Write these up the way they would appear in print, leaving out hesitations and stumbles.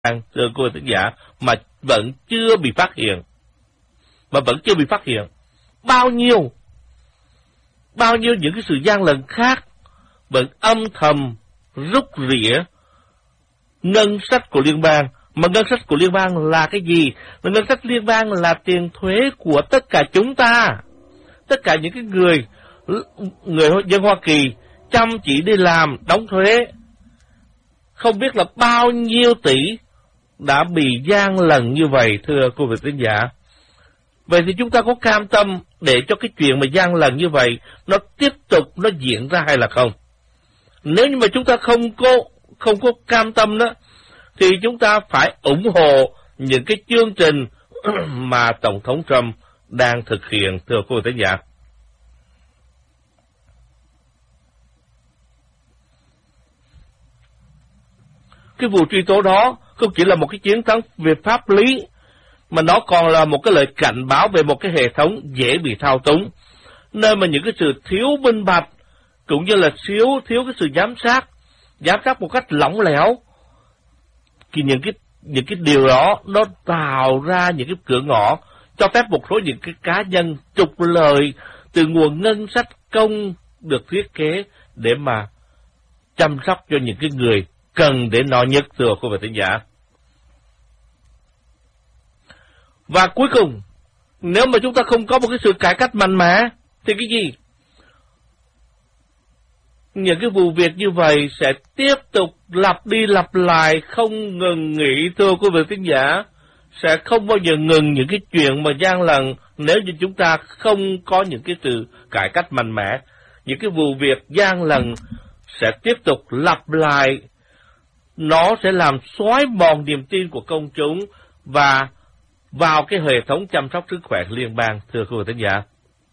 thưa cô thính giả, mà vẫn chưa bị phát hiện. Bao nhiêu những cái sự gian lận khác vẫn âm thầm rút rỉa ngân sách của liên bang. Mà ngân sách của liên bang là cái gì? Ngân sách liên bang là tiền thuế của tất cả chúng ta. Tất cả những cái người dân Hoa Kỳ chăm chỉ đi làm, đóng thuế. Không biết là bao nhiêu tỷ đã bị gian lận như vậy, thưa quý vị khán giả. Vậy thì chúng ta có cam tâm để cho cái chuyện mà gian lận như vậy nó tiếp tục nó diễn ra hay là không? Nếu như mà chúng ta không có cam tâm đó, thì chúng ta phải ủng hộ những cái chương trình mà Tổng thống Trump đang thực hiện, thưa quý vị khán giả. Cái vụ truy tố đó không chỉ là một cái chiến thắng về pháp lý, mà nó còn là một cái lời cảnh báo về một cái hệ thống dễ bị thao túng, nơi mà những cái sự thiếu minh bạch cũng như là thiếu cái sự giám sát một cách lỏng lẻo, thì những cái điều đó nó tạo ra những cái cửa ngõ cho phép một số những cái cá nhân trục lợi từ nguồn ngân sách công được thiết kế để mà chăm sóc cho những cái người cần để nó nhất, thưa quý vị khán giả. Và cuối cùng, nếu mà chúng ta không có một cái sự cải cách mạnh mẽ, thì cái gì? Những cái vụ việc như vậy sẽ tiếp tục lặp đi lặp lại, không ngừng nghỉ, thưa quý vị khán giả. Sẽ không bao giờ ngừng những cái chuyện mà gian lận nếu như chúng ta không có những cái sự cải cách mạnh mẽ. Những cái vụ việc gian lận sẽ tiếp tục lặp lại. Nó sẽ làm xói mòn niềm tin của công chúng và vào cái hệ thống chăm sóc sức khỏe liên bang, thưa quý vị khán giả.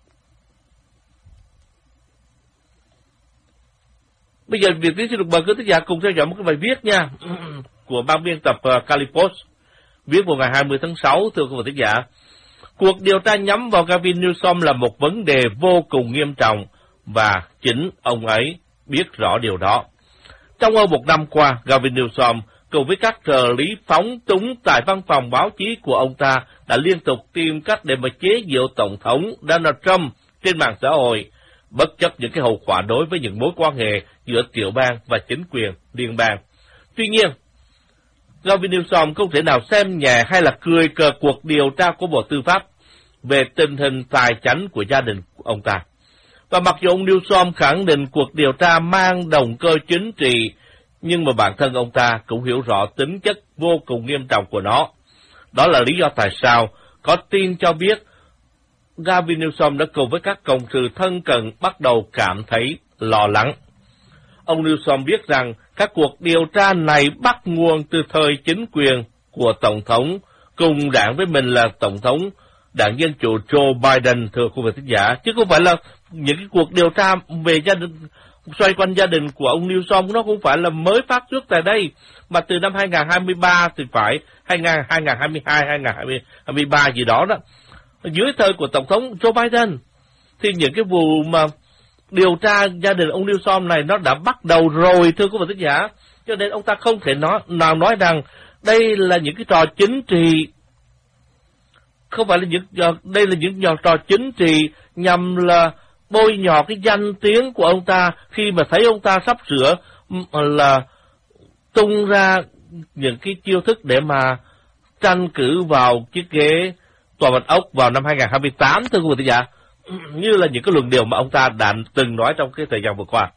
Bây giờ Việt Tiến xin được mời quý khán giả cùng theo dõi một cái bài viết nha của ban biên tập Calipost, viết vào ngày 20 tháng 6, thưa quý vị khán giả. Cuộc điều tra nhắm vào Gavin Newsom là một vấn đề vô cùng nghiêm trọng và chính ông ấy biết rõ điều đó. Trong hơn một năm qua, Gavin Newsom cùng với các trợ lý phóng túng tại văn phòng báo chí của ông ta đã liên tục tìm cách để mà chế giễu Tổng thống Donald Trump trên mạng xã hội, bất chấp những cái hậu quả đối với những mối quan hệ giữa tiểu bang và chính quyền liên bang. Tuy nhiên, Gavin Newsom không thể nào xem nhẹ hay là cười cợt cuộc điều tra của Bộ Tư pháp về tình hình tài chánh của gia đình của ông ta. Và mặc dù ông Newsom khẳng định cuộc điều tra mang động cơ chính trị, nhưng mà bản thân ông ta cũng hiểu rõ tính chất vô cùng nghiêm trọng của nó. Đó là lý do tại sao có tin cho biết Gavin Newsom đã cùng với các cộng sự thân cận bắt đầu cảm thấy lo lắng. Ông Newsom biết rằng các cuộc điều tra này bắt nguồn từ thời chính quyền của Tổng thống cùng đảng với mình là Tổng thống Đảng Dân Chủ Joe Biden, thưa quý vị khán giả, chứ không phải là những cái cuộc điều tra về gia đình, xoay quanh gia đình của ông Newsom, nó không phải là mới phát xuất tại đây, mà từ năm 2023 thì phải 2022, 2023 gì đó đó, dưới thời của Tổng thống Joe Biden, thì những cái vụ mà điều tra gia đình ông Newsom này nó đã bắt đầu rồi, thưa quý vị khán giả, cho nên ông ta không thể nói rằng đây là những cái trò chính trị, không phải là đây là những trò chính trị nhằm là bôi nhọ cái danh tiếng của ông ta khi mà thấy ông ta sắp sửa là tung ra những cái chiêu thức để mà tranh cử vào chiếc ghế Tòa Bạch Ốc vào năm 2028, thưa quý vị khán giả, như là những cái luận điệu mà ông ta đã từng nói trong cái thời gian vừa qua.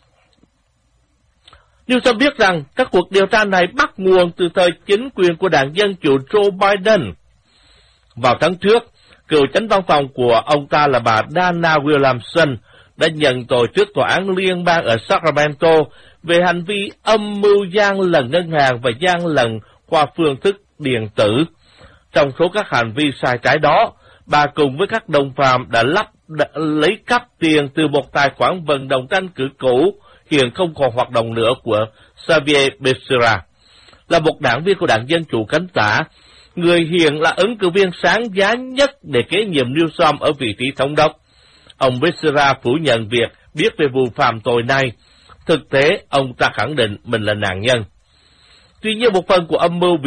Nhưng sao biết rằng các cuộc điều tra này bắt nguồn từ thời chính quyền của Đảng Dân Chủ Joe Biden. Vào tháng trước, cựu chánh văn phòng của ông ta là bà Dana Williamson đã nhận tội trước tòa án liên bang ở Sacramento về hành vi âm mưu gian lận ngân hàng và gian lận qua phương thức điện tử. Trong số các hành vi sai trái đó, bà cùng với các đồng phạm đã lấy cắp tiền từ một tài khoản vận động tranh cử cũ hiện không còn hoạt động nữa của Xavier Becerra, là một đảng viên của Đảng Dân Chủ cánh tả, người hiện là ứng cử viên sáng giá nhất để kế nhiệm Newsom ở vị trí thống đốc. Ông Becerra phủ nhận việc biết về vụ phạm tội này. Thực tế, ông ta khẳng định mình là nạn nhân. Tuy nhiên một phần của âm mưu